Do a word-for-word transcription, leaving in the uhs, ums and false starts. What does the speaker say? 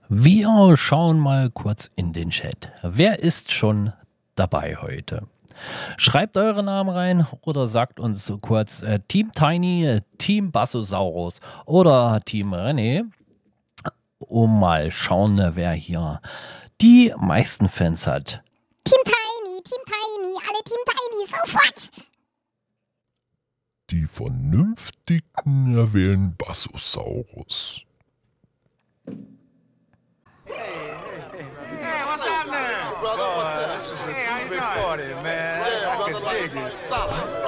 Wir schauen mal kurz in den Chat. Wer ist schon dabei heute? Schreibt eure Namen rein oder sagt uns kurz äh, Team Tiny, Team Bassosaurus oder Team René, um mal schauen, wer hier die meisten Fans hat. Team Tiny, Team Tiny, alle Team Tiny, sofort! Die Vernünftigen erwählen Bassosaurus. Hey, what's happening? Brother, what's up? This is a big party, man. Yeah, I brother, can like, dig it. solid.